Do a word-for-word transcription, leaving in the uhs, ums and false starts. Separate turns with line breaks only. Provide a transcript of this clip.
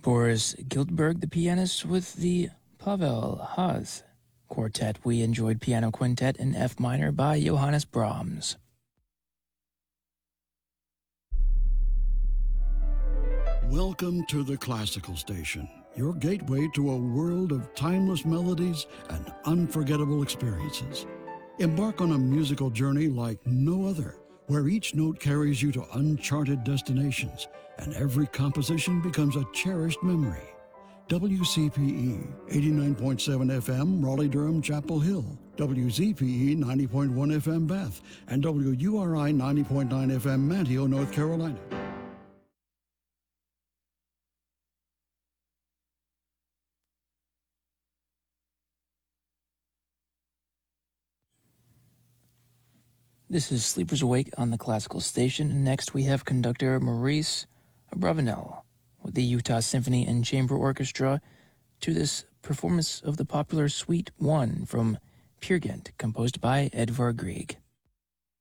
Boris Giltberg, the pianist, with the Pavel Haas Quartet. We enjoyed Piano Quintet in F minor by Johannes Brahms.
Welcome to the Classical Station, your gateway to a world of timeless melodies and unforgettable experiences. Embark on a musical journey like no other, where each note carries you to uncharted destinations and every composition becomes a cherished memory. W C P E eighty-nine point seven F M, Raleigh-Durham, Chapel Hill, W Z P E ninety point one F M, Bath, and W U R I ninety point nine F M, Manteo, North Carolina.
This is Sleepers Awake on the Classical Station, and next we have conductor Maurice Abravanel with the Utah Symphony and Chamber Orchestra to this performance of the popular Suite one from Peer Gynt, composed by Edvard Grieg.